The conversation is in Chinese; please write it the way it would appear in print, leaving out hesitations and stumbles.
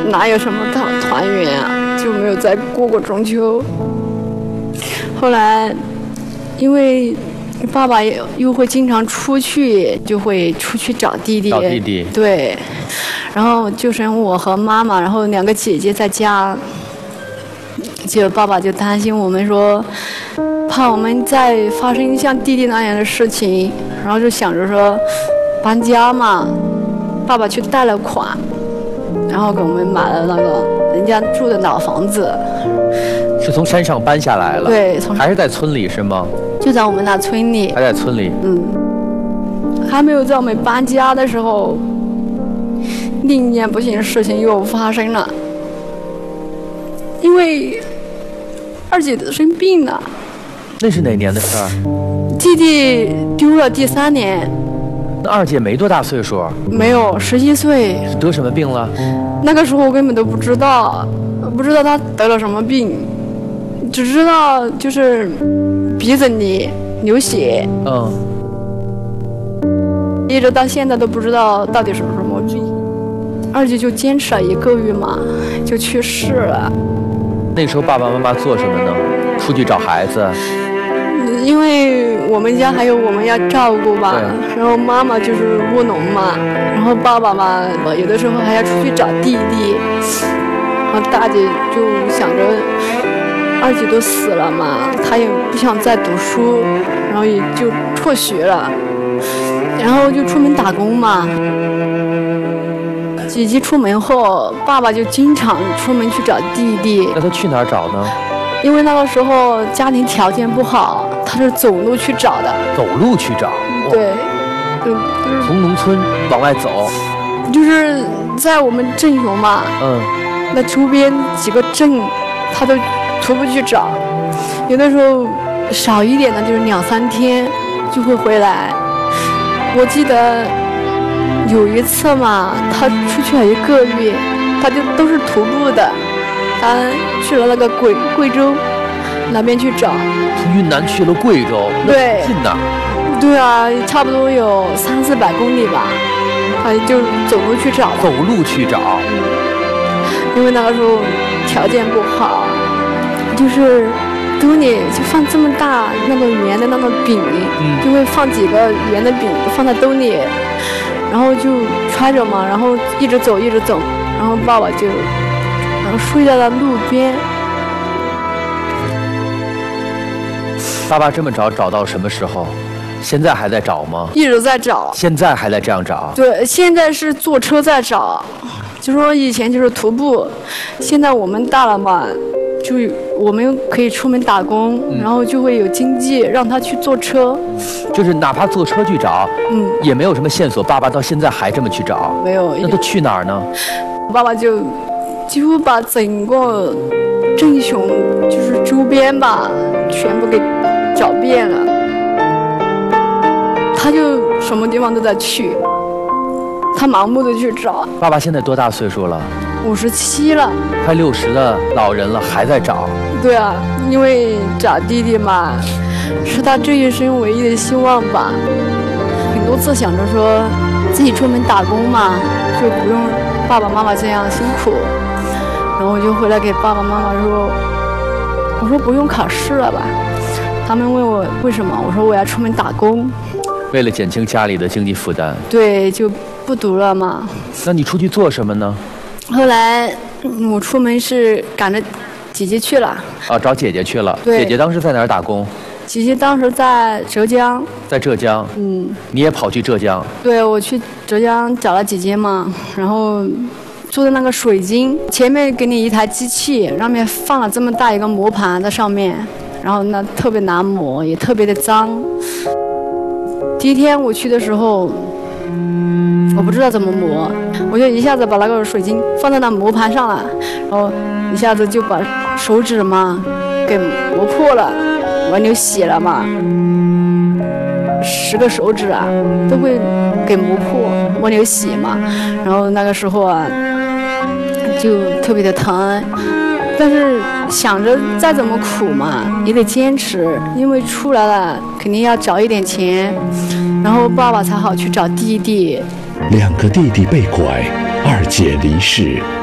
哪有什么团圆啊，就没有再过过中秋。后来，因为爸爸又会经常出去，就会出去找弟弟。 找弟弟。 对，然后就剩我和妈妈，然后2个姐姐在家。就爸爸就担心我们说，怕我们再发生像弟弟那样的事情，然后就想着说搬家嘛，爸爸去贷了款，然后给我们买了那个人家住的老房子。 是从山上搬下来了？ 对， 还是在村里是吗？ 就在我们那村里。 还在村里。 还没有在我们搬家的时候，另一件不幸的事情又发生了，因为二姐生病了。 那是哪年的事儿？ 弟弟丢了第3年。 那二姐没多大岁数？ 没有，11岁。 得什么病了？ 那个时候我根本都不知道她得了什么病，只知道就是鼻子里流血。一直到现在都不知道到底是什么病。二姐就坚持了1个月嘛，就去世了。 那时候爸爸妈妈做什么呢？出去找孩子。 因为我们家还有我们要照顾吧，然后妈妈就是务农嘛，然后爸爸嘛，有的时候还要出去找弟弟。然后大姐就想着，二姐都死了嘛，她也不想再读书，然后也就辍学了，然后就出门打工嘛。姐姐出门后，爸爸就经常出门去找弟弟。 那他去哪儿找呢？ 因为那个时候家庭条件不好，他是走路去找的。 走路去找？ 对，就是从农村往外走。 就是在我们镇雄嘛，那周边几个镇，他都徒步去找。有的时候少一点的，就是2、3天就会回来。我记得有一次嘛，他出去了1个月，他就都是徒步的。他去了那个贵州那边去找， 从云南去了贵州， 对， 近呐。 对啊，差不多有300-400公里吧，他就走路去找。 走路去找。 因为那个时候条件不好，就是兜里就放这么大那个圆的那个饼，就会放几个圆的饼放在兜里，然后就揣着嘛，然后一直走，然后爸爸就睡在了路边。 爸爸这么找到什么时候？现在还在找吗？ 一直在找。 现在还在这样找？ 对，现在是坐车在找。就说以前就是徒步，现在我们大了嘛，就我们可以出门打工，然后就会有经济让他去坐车。 就是哪怕坐车去找，也没有什么线索。爸爸到现在还这么去找？ 没有。 那都去哪儿呢？ 爸爸就几乎把整个镇雄就是周边吧，全部给找遍了。他就什么地方都在去，他盲目的去找。 爸爸现在多大岁数了 ？57了， 快60的老人了，还在找。 对啊，因为找弟弟嘛，是他这一生唯一的希望吧。很多次想着说自己出门打工嘛，就不用爸爸妈妈这样辛苦。然后我就回来给爸爸妈妈说，我说不用考试了吧。他们问我为什么，我说我要出门打工。 为了减轻家里的经济负担。 对，就不读了嘛。 那你出去做什么呢？ 后来我出门是赶着姐姐去了。 找姐姐去了。 对。 姐姐当时在哪儿打工？ 姐姐当时在浙江。 在浙江。你也跑去浙江？ 对，我去浙江找了姐姐嘛，然后做的那个水晶，前面给你一台机器，上面放了这么大一个磨盘在上面，然后那特别难磨，也特别的脏。第一天我去的时候，我不知道怎么磨，我就一下子把那个水晶放在那磨盘上了，然后一下子就把手指嘛给磨破了，完流血了嘛，10个手指啊都会给磨破，磨流血嘛，然后那个时候啊就特别的疼。但是想着再怎么苦嘛也得坚持，因为出来了肯定要找一点钱，然后爸爸才好去找弟弟。 2个弟弟被拐，二姐离世，